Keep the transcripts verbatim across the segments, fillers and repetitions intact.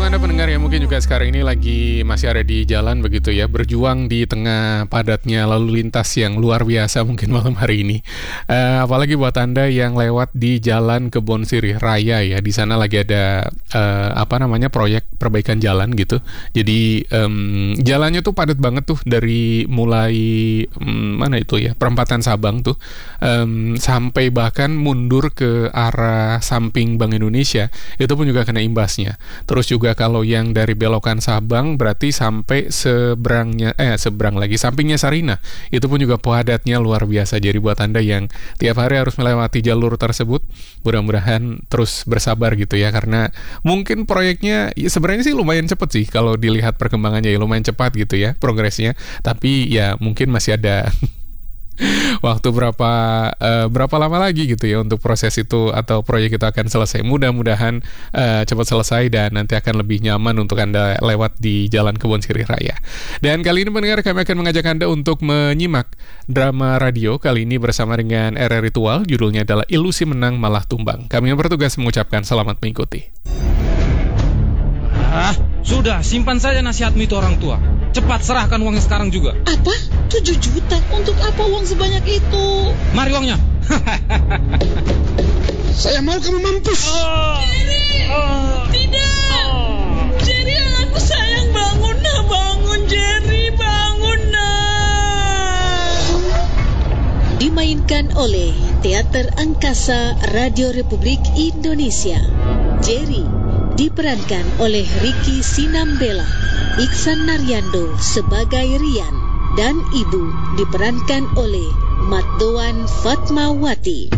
Anda pendengar ya, mungkin juga sekarang ini lagi masih ada di jalan begitu ya, berjuang di tengah padatnya lalu lintas yang luar biasa mungkin malam hari ini. Uh, apalagi buat Anda yang lewat di Jalan Kebon Sirih Raya ya, di sana lagi ada uh, apa namanya proyek perbaikan jalan gitu. Jadi um, jalannya tuh padat banget tuh dari mulai um, mana itu ya, perempatan Sabang tuh um, sampai bahkan mundur ke arah samping Bank Indonesia, itu pun juga kena imbasnya. Terus juga kalau yang dari belokan Sabang berarti sampai seberangnya eh seberang lagi sampingnya Sarina, itu pun juga padatnya luar biasa. Jadi buat Anda yang tiap hari harus melewati jalur tersebut, mudah-mudahan terus bersabar gitu ya, karena mungkin proyeknya ya, sebenarnya sih lumayan cepat sih kalau dilihat perkembangannya, ya lumayan cepat gitu ya progresnya, tapi ya mungkin masih ada waktu berapa uh, berapa lama lagi gitu ya untuk proses itu atau proyek itu akan selesai. Mudah-mudahan uh, cepat selesai dan nanti akan lebih nyaman untuk Anda lewat di Jalan Kebon Sirih Raya. Dan kali ini pendengar, kami akan mengajak Anda untuk menyimak drama radio kali ini bersama dengan R R Ritual. Judulnya adalah Ilusi Menang Malah Tumbang. Kami yang bertugas mengucapkan selamat mengikuti. Ah, sudah, simpan saja nasihatmu itu orang tua. Cepat serahkan uangnya sekarang juga. Apa? tujuh juta? Untuk apa uang sebanyak itu? Mari uangnya. Saya mau kamu mampus. Oh. Jerry! Oh. Tidak! Oh. Jerry, anakku sayang, bangun nah, bangun Jerry, bangun nah. Dimainkan oleh Teater Angkasa Radio Republik Indonesia. Jerry diperankan oleh Ricky Sinambela, Iksan Naryando sebagai Rian, dan Ibu diperankan oleh Matdoan Fatmawati.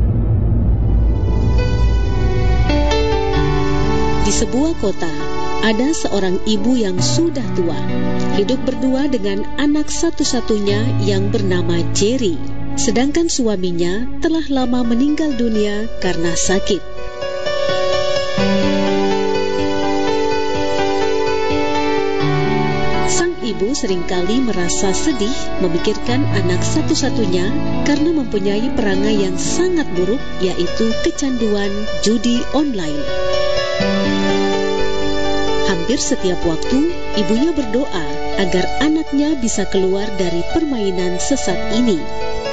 Di sebuah kota, ada seorang ibu yang sudah tua, hidup berdua dengan anak satu-satunya yang bernama Jerry, sedangkan suaminya telah lama meninggal dunia karena sakit. Ibu seringkali merasa sedih memikirkan anak satu-satunya karena mempunyai perangai yang sangat buruk, yaitu kecanduan judi online. Hampir setiap waktu, ibunya berdoa agar anaknya bisa keluar dari permainan sesat ini.